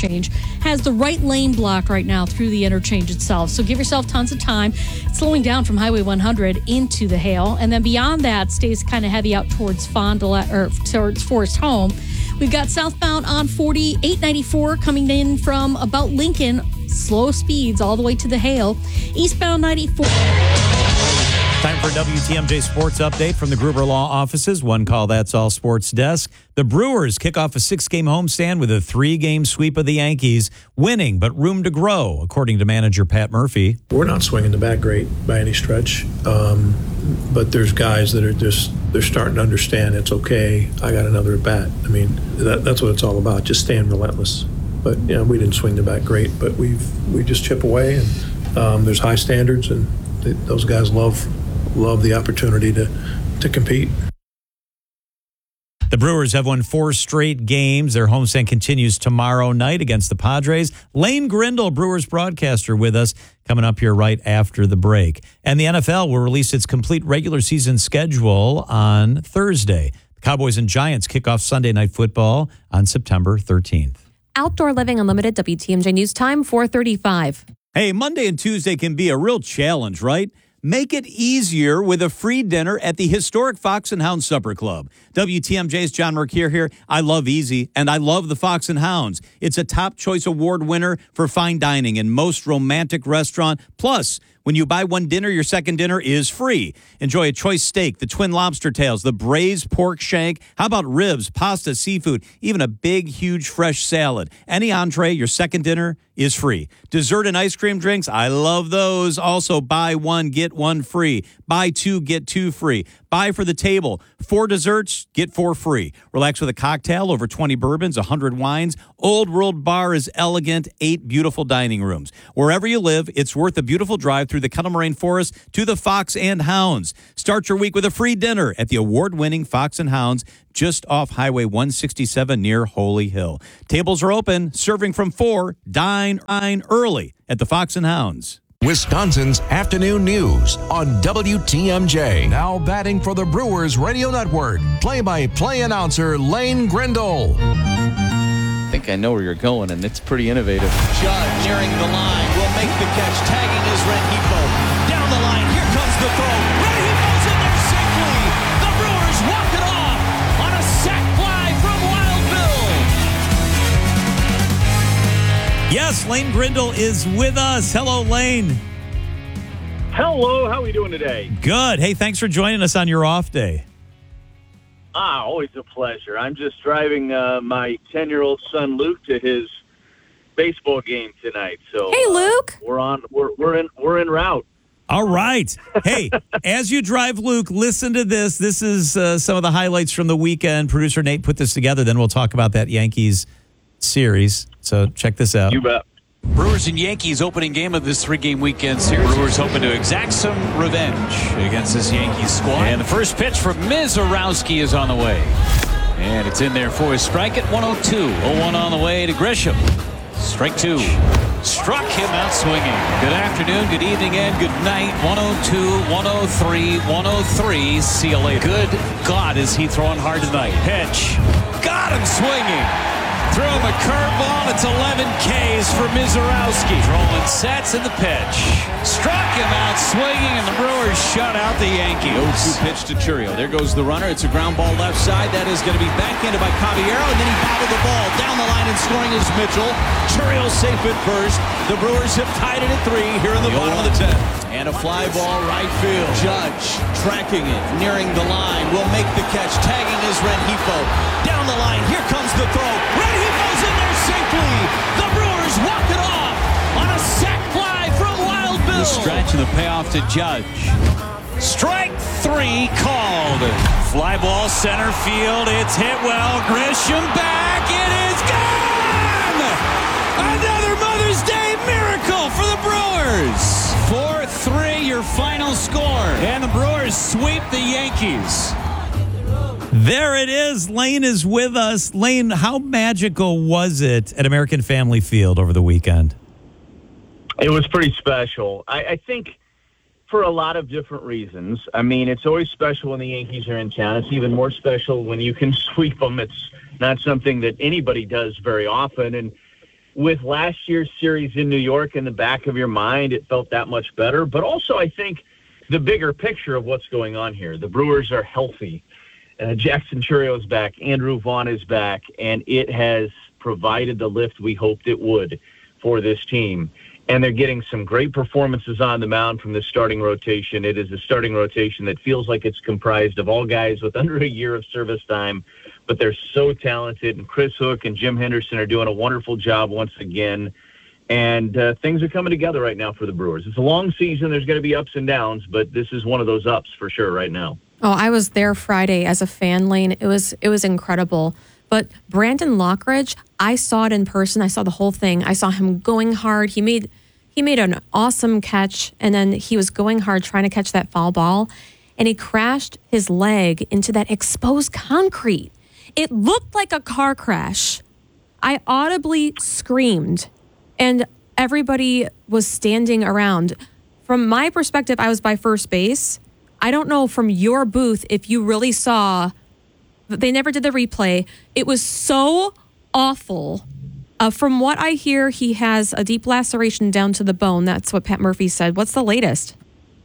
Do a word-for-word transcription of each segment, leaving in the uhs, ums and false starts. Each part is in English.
interchange has the right lane block right now through the interchange itself. So give yourself tons of time. It's slowing down from Highway one hundred into the Hale. And then beyond that, stays kind of heavy out towards Fond du Lac, or towards Forest Home. We've got southbound on forty-eight ninety-four coming in from about Lincoln. Slow speeds all the way to the Hale. Eastbound ninety-four. Time for a W T M J Sports Update from the Gruber Law Offices. One call, that's all sports desk. The Brewers kick off a six-game homestand with a three-game sweep of the Yankees, winning but room to grow, according to manager Pat Murphy. We're not swinging the bat great by any stretch, um, but there's guys that are just, they're starting to understand it's okay. I got another at bat. I mean, that, that's what it's all about, just staying relentless. But, you know, we didn't swing the bat great, but we've we just chip away, and um, there's high standards, and th- those guys love love the opportunity to, to compete. The Brewers have won four straight games. Their homestand continues tomorrow night against the Padres. Lane Grindle, Brewers broadcaster, with us coming up here right after the break. And the N F L will release its complete regular season schedule on Thursday. The Cowboys and Giants kick off Sunday Night Football on September thirteenth. Outdoor Living Unlimited, W T M J News Time, four thirty-five. Hey, Monday and Tuesday can be a real challenge, right? Make it easier with a free dinner at the historic Fox and Hound Supper Club. W T M J's John Mercure here. I love easy, and I love the Fox and Hounds. It's a top choice award winner for fine dining and most romantic restaurant. Plus, when you buy one dinner, your second dinner is free. Enjoy a choice steak, the twin lobster tails, the braised pork shank. How about ribs, pasta, seafood, even a big, huge, fresh salad? Any entree, your second dinner is free. Dessert and ice cream drinks, I love those. Also, buy one, get one free. Buy two, get two free. Buy for the table. Four desserts, get four free. Relax with a cocktail, over twenty bourbons, one hundred wines. Old World Bar is elegant, eight beautiful dining rooms. Wherever you live, it's worth a beautiful drive through the Kettle Moraine Forest to the Fox and Hounds. Start your week with a free dinner at the award-winning Fox and Hounds, just off Highway one sixty-seven near Holy Hill. Tables are open, serving from four. Dine, dine early at the Fox and Hounds. Wisconsin's afternoon news on W T M J. Now batting for the Brewers Radio Network, play-by-play announcer Lane Grindle. I think I know where you're going, and it's pretty innovative. Judge nearing the line will make the catch, tagging is Rengifo. Down the line, here comes the throw. Rengifo's in there safely. The Brewers walk it off on a sac fly from Wild Bill. Yes, Lane Grindle is with us. Hello, Lane. Hello, how are we doing today? Good. Hey, thanks for joining us on your off day. Ah, always a pleasure. I'm just driving uh, my ten-year-old son Luke to his baseball game tonight. So hey, Luke, uh, we're on. We're we're in we're en route. All right. Hey, as you drive, Luke, listen to this. This is uh, some of the highlights from the weekend. Producer Nate put this together. Then we'll talk about that Yankees series. So check this out. You bet. Brewers and Yankees opening game of this three-game weekend series. Brewers hoping to exact some revenge against this Yankees squad. And the first pitch from Mizorowski is on the way. And it's in there for a strike at one oh two. oh one on the way to Grisham. Strike two. Struck him out swinging. Good afternoon, good evening, and good night. one oh two, one oh three, one oh three. See you later. Good God, is he throwing hard tonight. Pitch. Got him swinging. Threw him a curveball. It's eleven Ks for Mizorowski. Throwing sets in the pitch. Struck him out swinging, and the Brewers shut out the Yankees. oh two pitch to Churio. There goes the runner. It's a ground ball left side. That is going to be backhanded by Caballero, and then he bobbled the ball. Down the line and scoring is Mitchell. Churio safe at first. The Brewers have tied it at three here in the, the bottom of the tenth. And a fly ball right field. Judge tracking it, nearing the line. Will make the catch. Tagging is Rengifo. Down the line. Here comes the throw. Rengifo's in there safely. The Brewers walk it off on a sac fly from Wild Bill. The stretch and the payoff to Judge. Strike three called. Fly ball center field. It's hit well. Grisham back. It is gone. Another Mother's Day miracle for the Brewers. four three, your final score. And the Brewers sweep the Yankees. There it is. Lane is with us. Lane, how magical was it at American Family Field over the weekend? It was pretty special. I, I think for a lot of different reasons. I mean, it's always special when the Yankees are in town. It's even more special when you can sweep them. It's not something that anybody does very often. And with last year's series in New York in the back of your mind, it felt that much better. But also, I think the bigger picture of what's going on here, the Brewers are healthy. Uh, Jackson Chourio is back. Andrew Vaughn is back. And it has provided the lift we hoped it would for this team. And they're getting some great performances on the mound from the starting rotation. It is a starting rotation that feels like it's comprised of all guys with under a year of service time, but they're so talented. And Chris Hook and Jim Henderson are doing a wonderful job once again. And uh, things are coming together right now for the Brewers. It's a long season. There's going to be ups and downs, but this is one of those ups for sure right now. Oh, I was there Friday as a fan, Lane. It was it was incredible. But Brandon Lockridge, I saw it in person. I saw the whole thing. I saw him going hard. He made he made an awesome catch, and then he was going hard trying to catch that foul ball, and he crashed his leg into that exposed concrete. It looked like a car crash. I audibly screamed, and everybody was standing around. From my perspective, I was by first base. I don't know from your booth if you really saw. They never did the replay. It was so awful. Uh, from what I hear, he has a deep laceration down to the bone. That's what Pat Murphy said. What's the latest?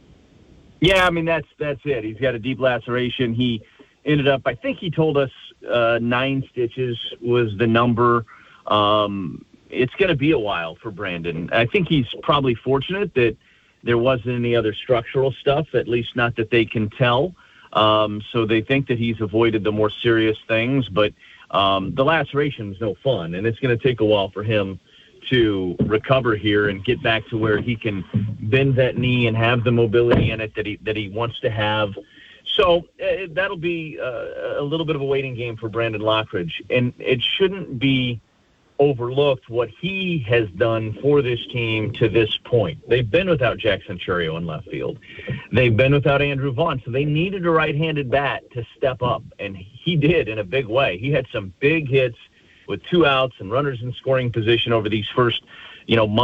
Yeah, I mean, that's that's it. He's got a deep laceration. He ended up, I think he told us uh, nine stitches was the number. Um, it's going to be a while for Brandon. I think he's probably fortunate that there wasn't any other structural stuff, at least not that they can tell. Um, so they think that he's avoided the more serious things, but um, the laceration is no fun, and it's going to take a while for him to recover here and get back to where he can bend that knee and have the mobility in it that he that he wants to have. So uh, that'll be uh, a little bit of a waiting game for Brandon Lockridge, and it shouldn't be overlooked what he has done for this team to this point. They've been without Jackson Chourio in left field. They've been without Andrew Vaughn, so they needed a right-handed bat to step up, and he did in a big way. He had some big hits with two outs and runners in scoring position over these first, you know, months.